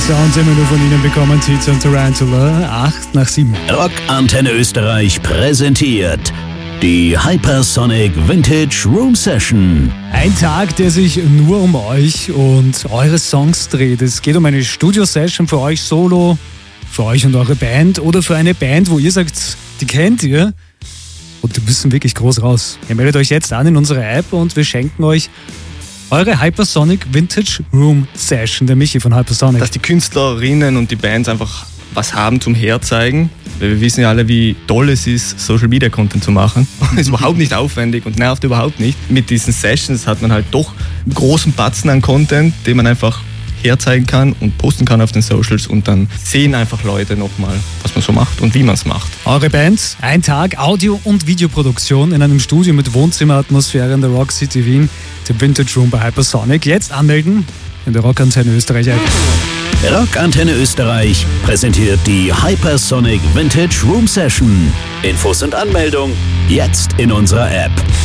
Sounds immer nur von Ihnen bekommen. Tits und Tarantula, 8:07. Rockantenne Österreich präsentiert die Hypersonic Vintage Room Session. Ein Tag, der sich nur um euch und eure Songs dreht. Es geht um eine Studio-Session für euch solo, für euch und eure Band oder für eine Band, wo ihr sagt, die kennt ihr und die müssen wirklich groß raus. Ihr meldet euch jetzt an in unserer App und wir schenken euch eure Hypersonic Vintage Room Session, der Michi von Hypersonic. Dass die Künstlerinnen und die Bands einfach was haben zum Herzeigen. Weil wir wissen ja alle, wie toll es ist, Social Media Content zu machen. Ist überhaupt nicht aufwendig und nervt überhaupt nicht. Mit diesen Sessions hat man halt doch einen großen Batzen an Content, den man einfach herzeigen kann und posten kann auf den Socials und dann sehen einfach Leute nochmal, was man so macht und wie man es macht. Eure Band, ein Tag Audio- und Videoproduktion in einem Studio mit Wohnzimmeratmosphäre in der Rock City Wien, dem Vintage Room bei Hypersonic. Jetzt anmelden in der Rockantenne Österreich App. Rockantenne Österreich präsentiert die Hypersonic Vintage Room Session. Infos und Anmeldung jetzt in unserer App.